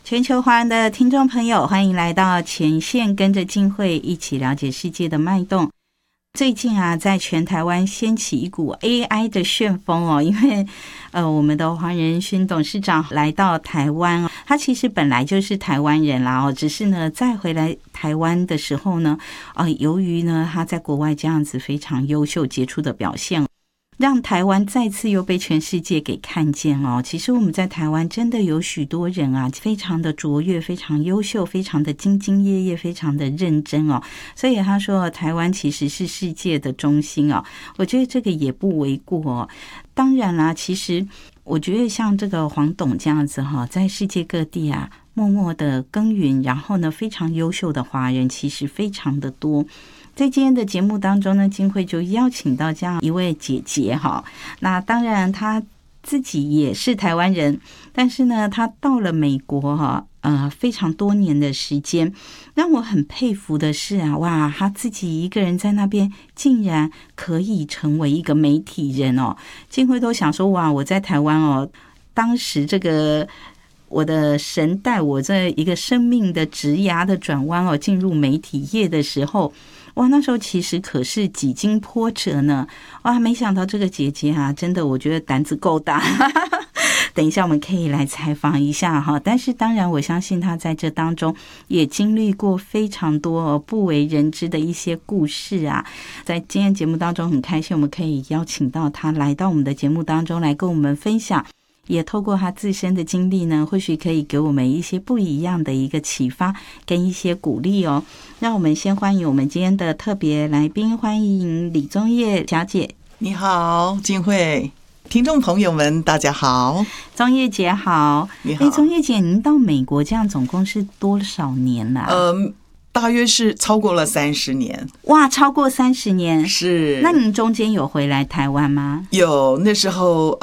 全球华人的听众朋友，欢迎来到前线，跟着静慧一起了解世界的脉动。最近啊，在全台湾掀起一股 AI 的旋风哦，因为我们的黄仁勋董事长来到台湾，他其实本来就是台湾人啦哦，只是呢再回来台湾的时候呢，由于呢他在国外这样子非常优秀杰出的表现，让台湾再次又被全世界给看见哦。其实我们在台湾真的有许多人啊，非常的卓越，非常优秀，非常的兢兢业业，非常的认真哦。所以他说台湾其实是世界的中心哦，我觉得这个也不为过哦。当然啦，其实我觉得像这个黄董这样子哈，在世界各地啊默默的耕耘，然后呢非常优秀的华人其实非常的多。在今天的节目当中呢，金慧就邀请到这样一位姐姐哈。那当然她自己也是台湾人，但是呢她到了美国哈，非常多年的时间。让我很佩服的是啊，哇，她自己一个人在那边竟然可以成为一个媒体人哦。金慧都想说，哇，我在台湾哦，当时这个我的神带我这一个生命的职涯的转弯哦，进入媒体业的时候，哇，那时候其实可是几经波折呢。哇，没想到这个姐姐啊，真的我觉得胆子够大。等一下我们可以来采访一下哈，但是当然我相信她在这当中也经历过非常多不为人知的一些故事啊。在今天节目当中很开心我们可以邀请到她来到我们的节目当中来跟我们分享，也透过他自身的经历呢，或许可以给我们一些不一样的一个启发跟一些鼓励哦。让我们先欢迎我们今天的特别来宾，欢迎李宗掖小姐。 你好，金慧，听众朋友们大家好。 宗掖姐好。 你好。 宗掖姐，您到美国这样总共是多少年啦？ 大约是超过了30年。 哇，超过30年。 是。 那您中间有回来台湾吗？ 有，那时候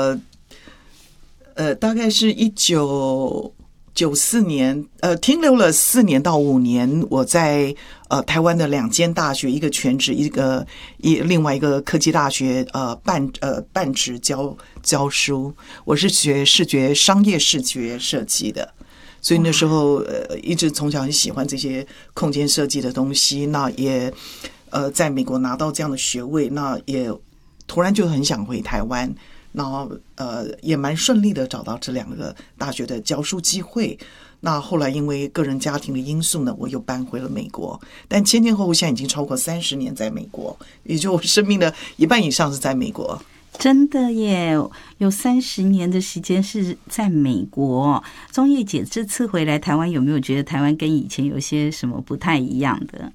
大概是1994年，停留了4年到5年。我在台湾的2间大学，一个全职，另外一个科技大学半职教书。我是学商业视觉设计的，所以那时候一直从小很喜欢这些空间设计的东西。那也在美国拿到这样的学位，那也突然就很想回台湾。然后也蛮顺利的找到这2个大学的教书机会。那后来因为个人家庭的因素呢，我又搬回了美国。但前后现在已经超过30年在美国，也就我生命的一半以上是在美国。 真的耶，有30年的时间是在美国。宗掖姐这次回来台湾，有没有觉得台湾跟以前有些什么不太一样的？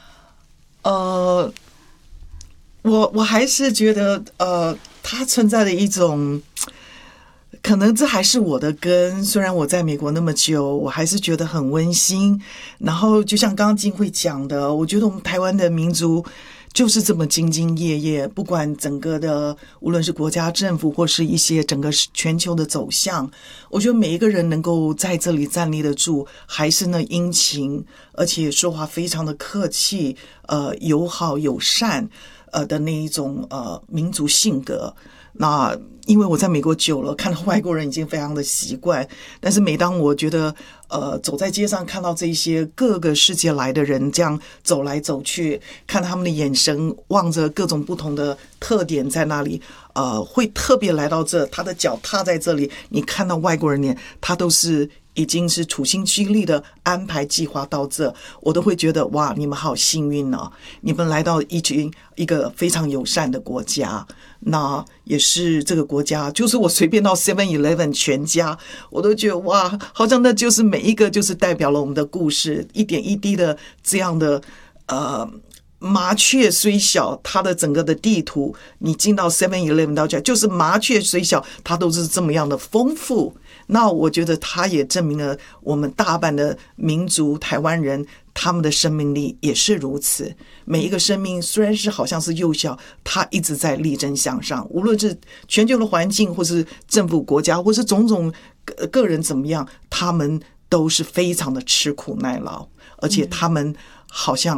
我还是觉得它存在的一种，可能这还是我的根。虽然我在美国那么久，我还是觉得很温馨。然后就像刚刚金慧讲的，我觉得我们台湾的民族就是这么兢兢业业，不管整个的无论是国家政府或是一些整个全球的走向，我觉得每一个人能够在这里站立得住，还是那殷勤，而且说话非常的客气，友好友善的那一种民族性格。那因为我在美国久了，看到外国人已经非常的习惯，但是每当我觉得走在街上看到这些各个世界来的人这样走来走去，看他们的眼神望着各种不同的特点在那里，会特别来到这，他的脚踏在这里，你看到外国人脸，他都是已经是处心积虑的安排计划到这，我都会觉得哇，你们好幸运哦，你们来到一个非常友善的国家。那也是这个国家，就是我随便到 7-Eleven 全家，我都觉得哇，好像那就是每一个就是代表了我们的故事，一点一滴的这样的麻雀虽小，它的整个的地图，你进到 7-Eleven 到家，就是麻雀虽小，它都是这么样的丰富。那我觉得它也证明了我们大半的民族台湾人，他们的生命力也是如此。每一个生命虽然是好像是幼小，它一直在力争向上，无论是全球的环境，或是政府国家，或是种种个人怎么样，他们都是非常的吃苦耐劳，而且他们好像